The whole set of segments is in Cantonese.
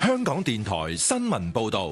香港電台新聞報道。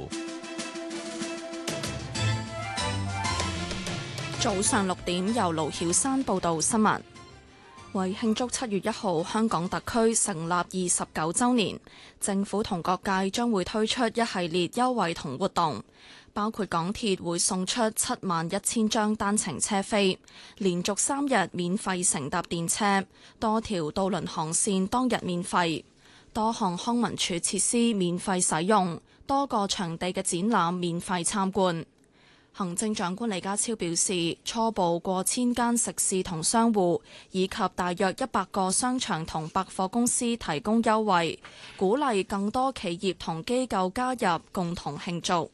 早上6點，由盧曉珊報道新聞。為慶祝7月1號香港特區成立29週年，政府同各界將會推出一系列優惠同活動，包括港鐵會送出71000張單程車飛，連續3日免費乘搭電車，多條渡輪航線當日免費，多項康文署設施免費使用，多個場地嘅展覽免費參觀。行政長官李家超表示，初步過千間食肆同商戶，以及大約100個商場同百貨公司提供優惠，鼓勵更多企業同機構加入，共同慶祝。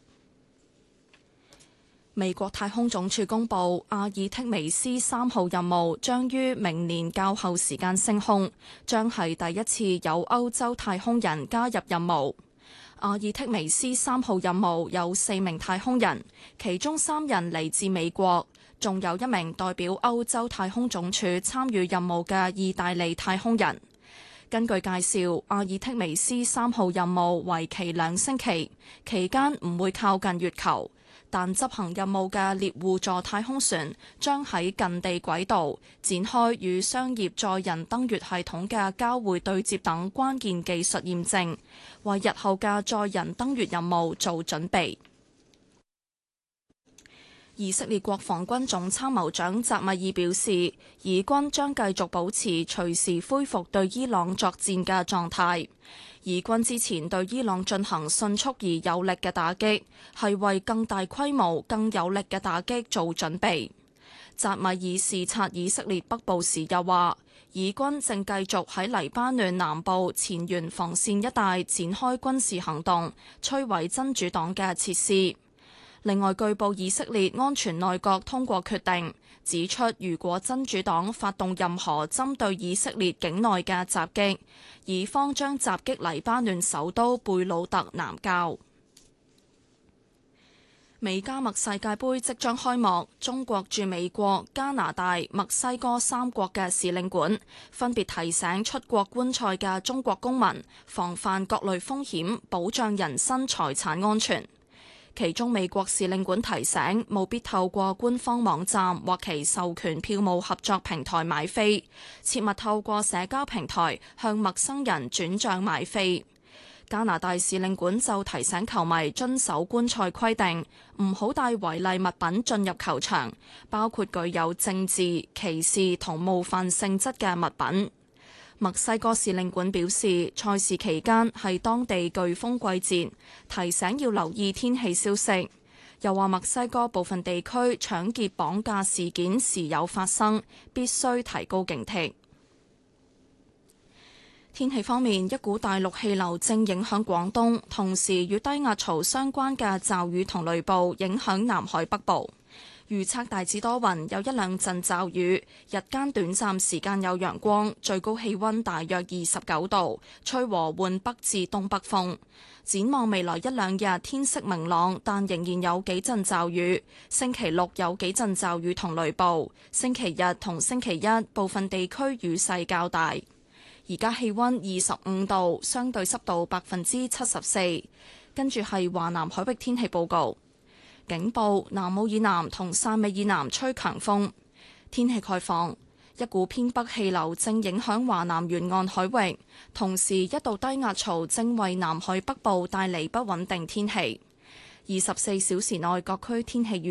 美國太空總署公布，阿爾忒彌斯3號任務將於明年較後時間升空，將係第一次有歐洲太空人加入任務。阿爾忒彌斯3號任務有4名太空人，其中3人嚟自美國，仲有1名代表歐洲太空總署參與任務嘅意大利太空人。根據介紹，阿爾忒彌斯3號任務為期2星期，期間唔會靠近月球，但執行任務嘅獵戶座太空船將喺近地軌道展開與商業載人登月系統嘅交會對接等關鍵技術驗證，為日後嘅載人登月任務做準備。以色列國防軍總參謀長扎米爾表示，以軍將繼續保持隨時恢復對伊朗作戰嘅狀態。以軍之前對伊朗進行迅速而有力嘅打擊，係為更大規模、更有力嘅打擊做準備。扎米爾視察以色列北部時又話，以軍正繼續喺黎巴嫩南部前沿防線一帶展開軍事行動，摧毀真主黨嘅設施。另外，據報以色列安全內閣通過決定，指出如果真主黨發動任何針對以色列境內嘅襲擊，以方將襲擊黎巴嫩首都貝魯特南郊。美加墨世界盃即將開幕，中國駐美國、加拿大、墨西哥3國嘅使領館分別提醒出國觀賽嘅中國公民防範各類風險，保障人身財產安全。其中美國使領館提醒，務必透過官方網站或其授權票務合作平台買飛，切勿透過社交平台向陌生人轉賬買飛。加拿大使領館就提醒球迷遵守觀賽規定，唔好帶違例物品進入球場，包括具有政治、歧視同冒犯性質嘅物品。墨西哥使領館表示，賽事期間係當地颶風季節，提醒要留意天氣消息。又話墨西哥部分地區搶劫綁架事件時有發生，必須提高警惕。天氣方面，一股大陸氣流正影響廣東，同時與低壓槽相關嘅驟雨同雷暴影響南海北部。預測大致多雲，有1-2陣驟雨，日間短暫時間有陽光，最高氣溫大約29度，吹和緩北至東北風。展望未來1-2日天色明朗，但仍然有幾陣驟雨。星期6有幾陣驟雨同雷暴，星期日同星期一部分地區雨勢較大。而家氣溫25度，相對濕度74%。跟住係華南海域天氣報告。警報：南澳以南同汕尾以南吹強風。天氣概況：一股偏北氣流正影響華南沿岸海域，同時一道低壓槽正為南海北部帶嚟不穩定天氣。24小時內各區天氣預